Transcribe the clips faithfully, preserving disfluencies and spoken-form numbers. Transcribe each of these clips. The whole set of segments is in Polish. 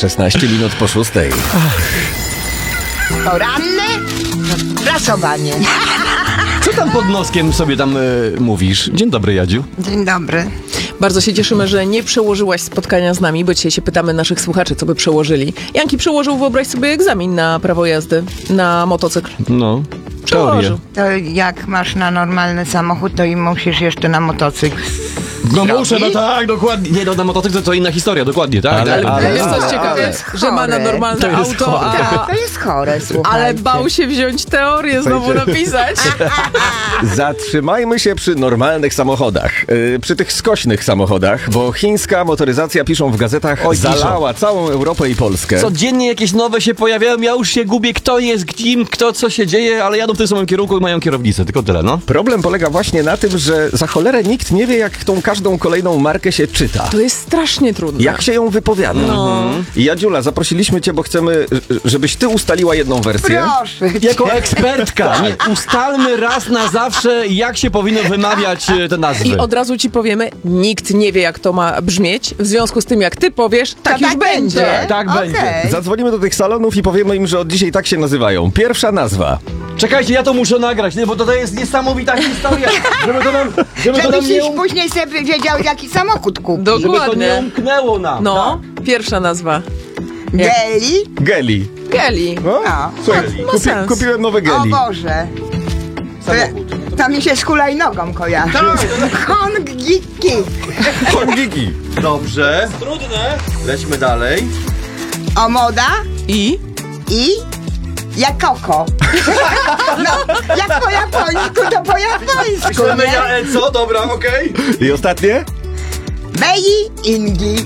szesnaście minut po szóstej. Poranne prasowanie. Co tam pod noskiem sobie tam y, mówisz? Dzień dobry, Jadziu. Dzień dobry. Bardzo się cieszymy, że nie przełożyłaś spotkania z nami, bo dzisiaj się pytamy naszych słuchaczy, co by przełożyli. Janki przełożył, wyobraź sobie, egzamin na prawo jazdy na motocykl. No, teorię. Przełożył. To jak masz na normalny samochód, to i musisz jeszcze na motocykl. No zrobić? muszę, no tak, dokładnie. Nie, no na motocykl to inna historia, dokładnie, tak. Ale- tak, Ale tak. wiesz, co jest to ciekawe, jest że ma na chore. normalne To jest auto, chore. a... To jest chore, słuchajcie. Ale bał się wziąć teorię, znowu napisać. Zatrzymajmy się przy normalnych samochodach. Yy, przy tych skośnych samochodach, bo chińska motoryzacja, piszą w gazetach, Oj, zalała całą Europę i Polskę. Codziennie jakieś nowe się pojawiają, ja już się gubię, kto jest kim, kto co się dzieje, ale jadą w tym samym kierunku i mają kierownicę, tylko tyle, no. Problem polega właśnie na tym, że za cholerę nikt nie wie, jak tą każdą kolejną markę się czyta. To jest strasznie trudne. Jak się ją wypowiada. No. I Jadziula, zaprosiliśmy cię, bo chcemy, żebyś ty ustaliła jedną wersję. Proszę. Jako ekspertka, nie, ustalmy raz na zawsze, jak się powinno wymawiać e, te nazwy. I od razu ci powiemy, nikt nie wie, jak to ma brzmieć. W związku z tym, jak ty powiesz, tak To już będzie. Tak Okej. będzie. Zadzwonimy do tych salonów i powiemy im, że od dzisiaj tak się nazywają. Pierwsza nazwa. Czekajcie, ja to muszę nagrać, nie, bo to jest niesamowita historia, żeby to nam, żeby to nam Żebyś nie, już um, później sobie wiedział, jaki samochód kupić. żeby to nie Dokładnie. umknęło nam. No, pierwsza nazwa. Geli? Geli. Geli. No? No. Słuchaj, Ma kupi, sens. kupiłem nowe O geli. Boże. Samochód. To, to mi się z hulajnogą kojarzy. Hongiki. Hongiki. Dobrze. Trudne. Lećmy dalej. O moda I? i Jakoko. No, jak po japońsku, to po japońsku, nie? e, co? Dobra, okej. I ostatnie? Mei Ingi.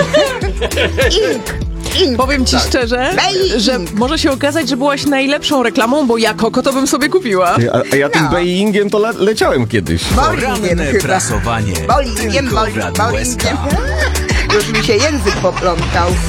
Ing. Ing. Powiem ci szczerze, Bej- że może się okazać, że byłaś najlepszą reklamą, bo ja Koko to bym sobie kupiła. A, a ja tym No. Beingiem to le leciałem kiedyś. Bolingiem Poranne chyba. prasowanie. Bolingiem, Tylko w boli- Radiu S K. bolingiem. Już mi się język poplątał.